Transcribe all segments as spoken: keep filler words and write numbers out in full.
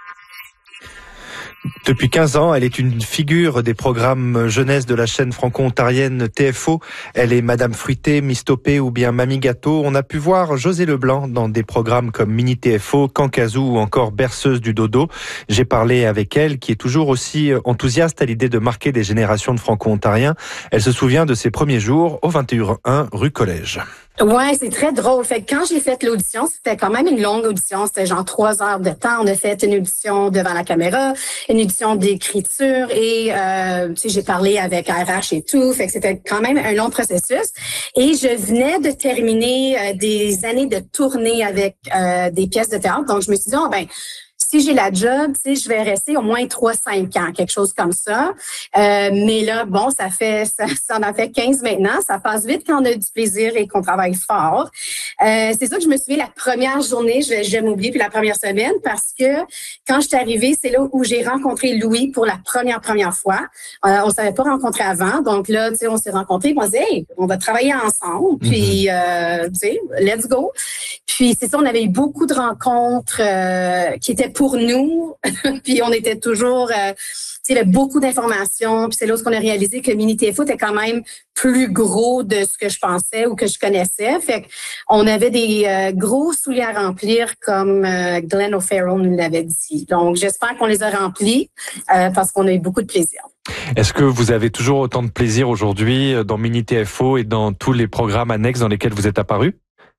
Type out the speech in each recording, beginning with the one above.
Depuis quinze ans, elle est une figure des programmes jeunesse de la chaîne franco-ontarienne T F O. Elle est Madame Fruité, Miss Topé ou bien Mamie Gâteau. On a pu voir Josée Leblanc dans des programmes comme Mini T F O, Kankazoo ou encore Berceuse du dodo. J'ai parlé avec elle, qui est toujours aussi enthousiaste à l'idée de marquer des générations de franco-ontariens. Elle se souvient de ses premiers jours au vingt et un rue Collège. Ouais, c'est très drôle. Fait que quand j'ai fait l'audition, c'était quand même une longue audition. C'était genre trois heures de temps. On a fait une audition devant la caméra, une audition d'écriture et euh, tu sais, j'ai parlé avec R H et tout. Fait que c'était quand même un long processus. Et je venais de terminer euh, des années de tournée avec euh, des pièces de théâtre. Donc je me suis dit, oh ben, si j'ai la job, tu sais, je vais rester au moins trois cinq ans, quelque chose comme ça. Euh, mais là, bon, ça fait ça, ça en a fait quinze maintenant. Ça passe vite quand on a du plaisir et qu'on travaille fort. Euh, c'est ça que je me souviens la première journée, je vais jamais oublier, puis la première semaine, parce que quand je suis arrivée, c'est là où j'ai rencontré Louis pour la première première fois. Euh, on s'avait pas rencontré avant, donc là, tu sais, on s'est rencontrés, on s'est dit, hey, on va travailler ensemble, puis euh, tu sais, let's go. Puis c'est ça, on avait eu beaucoup de rencontres euh, qui étaient pour nous, puis on était toujours, euh, tu sais, il y avait beaucoup d'informations, puis c'est là où on a réalisé que Mini T F O était quand même plus gros de ce que je pensais ou que je connaissais. Fait qu'on avait des euh, gros souliers à remplir, comme euh, Glenn O'Farrell nous l'avait dit. Donc, j'espère qu'on les a remplis euh, parce qu'on a eu beaucoup de plaisir. Est-ce que vous avez toujours autant de plaisir aujourd'hui dans Mini T F O et dans tous les programmes annexes dans lesquels vous êtes apparu?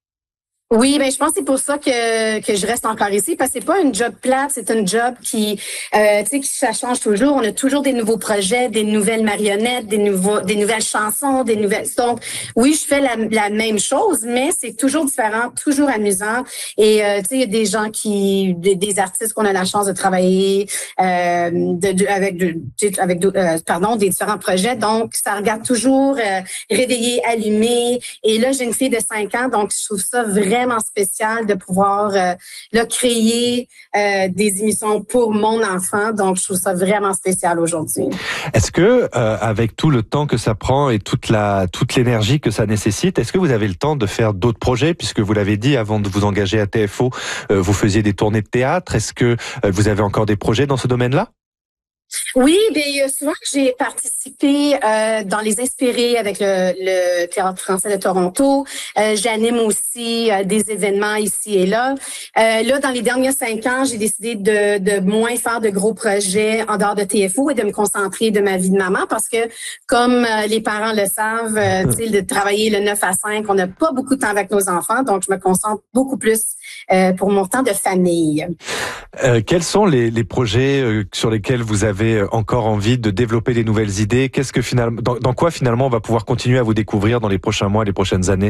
Oui, ben je pense que c'est pour ça que que je reste encore ici, parce que c'est pas une job plate, c'est une job qui, euh, tu sais, qui ça change toujours. On a toujours des nouveaux projets, des nouvelles marionnettes, des nouveaux, des nouvelles chansons, des nouvelles. Donc, oui, je fais la, la même chose, mais c'est toujours différent, toujours amusant. Et euh, tu sais, il y a des gens qui, des, des artistes qu'on a la chance de travailler euh, de, de, avec, de, avec, de, euh, pardon, des différents projets. Donc, ça regarde toujours euh, réveillé, allumé. Et là, j'ai une fille de cinq ans, donc je trouve ça vraiment vraiment spécial de pouvoir euh, là, créer euh, des émissions pour mon enfant. Donc, je trouve ça vraiment spécial aujourd'hui. Est-ce que, euh, avec tout le temps que ça prend et toute la toute l'énergie que ça nécessite, est-ce que vous avez le temps de faire d'autres projets? Puisque vous l'avez dit, avant de vous engager à T F O, euh, vous faisiez des tournées de théâtre. Est-ce que euh, vous avez encore des projets dans ce domaine-là? Oui, bien souvent j'ai participé euh, dans les inspirés avec le, le Théâtre français de Toronto. Euh, j'anime aussi euh, des événements ici et là. Euh, là, dans les derniers cinq ans, j'ai décidé de, de moins faire de gros projets en dehors de T F O et de me concentrer de ma vie de maman parce que, comme euh, les parents le savent, euh, tu sais, de travailler le neuf à cinq, on n'a pas beaucoup de temps avec nos enfants, donc je me concentre beaucoup plus euh, pour mon temps de famille. Euh, quels sont les, les projets euh, sur lesquels vous avez encore envie de développer des nouvelles idées? Qu'est-ce que finalement, dans, dans quoi finalement on va pouvoir continuer à vous découvrir dans les prochains mois, les prochaines années?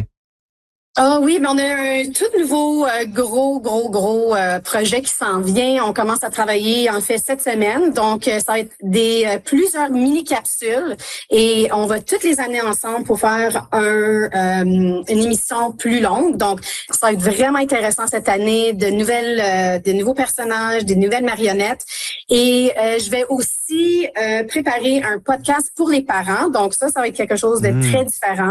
Ah oui, mais on a un tout nouveau euh, gros, gros, gros euh, projet qui s'en vient. On commence à travailler en fait cette semaine. Donc, euh, ça va être des euh, plusieurs mini-capsules et on va toutes les années ensemble pour faire un, euh, une émission plus longue. Donc, ça va être vraiment intéressant cette année, de nouvelles, euh, de nouveaux personnages, des nouvelles marionnettes. Et euh, je vais aussi euh, préparer un podcast pour les parents. Donc, ça, ça va être quelque chose de mmh. très différent.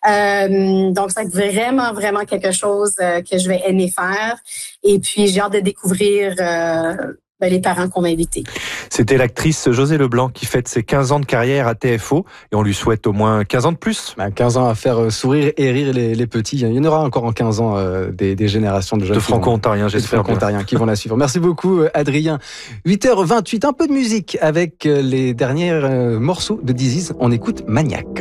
Euh, donc, ça va être vraiment vraiment quelque chose euh, que je vais aimer faire. Et puis, j'ai hâte de découvrir euh, ben, les parents qu'on va inviter. C'était l'actrice Josée Leblanc qui fête ses quinze ans de carrière à T F O et on lui souhaite au moins quinze ans de plus. Ben, quinze ans à faire sourire et rire les, les petits. Il y en aura encore en quinze ans euh, des, des générations de jeunes. De franco-ontariens, j'espère. De franco-ontariens qui vont la suivre. Merci beaucoup, Adrien. huit heures vingt-huit, un peu de musique avec les derniers euh, morceaux de Diziz. On écoute Maniac.